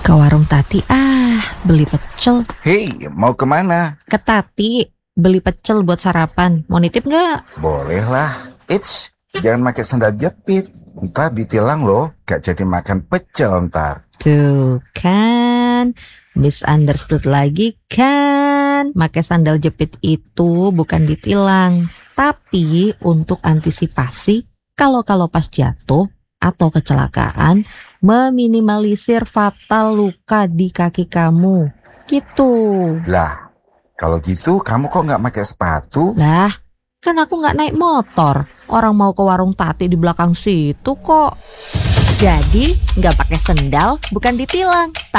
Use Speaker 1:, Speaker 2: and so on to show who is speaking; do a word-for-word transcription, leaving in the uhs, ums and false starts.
Speaker 1: Ke warung Tati ah, beli pecel.
Speaker 2: Hei, mau kemana?
Speaker 1: Ke Tati, beli pecel buat sarapan. Mau nitip nggak?
Speaker 2: Boleh lah. Eits, jangan pakai sandal jepit. Ntar ditilang loh, gak jadi makan pecel ntar.
Speaker 1: Tuh kan, misunderstood lagi kan. Pakai sandal jepit itu bukan ditilang, tapi untuk antisipasi kalau-kalau pas jatuh atau kecelakaan, meminimalisir fatal luka di kaki kamu. Gitu.
Speaker 2: Lah, kalau gitu kamu kok gak pakai sepatu?
Speaker 1: Lah, kan aku gak naik motor. Orang mau ke warung Tati di belakang situ kok. Jadi gak pakai sendal bukan ditilang.